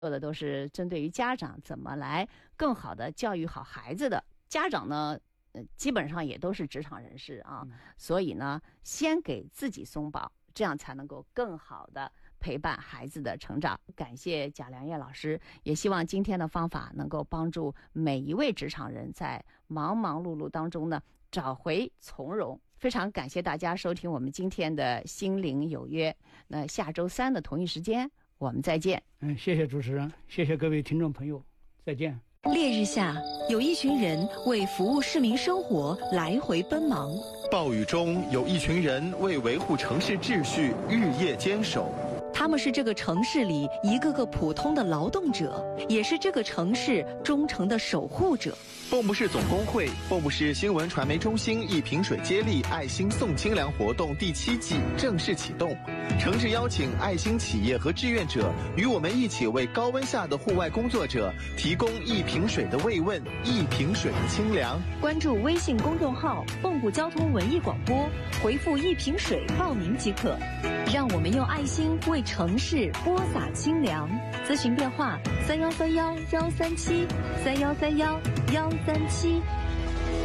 做的都是针对于家长怎么来更好的教育好孩子的。家长呢，基本上也都是职场人士啊，所以呢，先给自己松绑，这样才能够更好的陪伴孩子的成长。感谢贾良叶老师，也希望今天的方法能够帮助每一位职场人在忙忙碌碌当中呢，找回从容。非常感谢大家收听我们今天的心灵有约，那下周3的同一时间我们再见。 谢谢主持人，谢谢各位听众朋友，再见。 烈日下，有一群人为服务市民生活来回奔忙； 暴雨中，有一群人为维护城市秩序日夜坚守。 他们是这个城市里一个个普通的劳动者，也是这个城市忠诚的守护者。 蚌埠市总工会、蚌埠市新闻传媒中心一瓶水接力爱心送清凉活动第7季正式启动，诚挚邀请爱心企业和志愿者与我们一起为高温下的户外工作者提供一瓶水的慰问，一瓶水的清凉。 关注微信公众号蚌埠交通文艺广播，回复一瓶水报名即可。让我们用爱心为城市播撒清凉。咨询电话：3131-137，3131-137。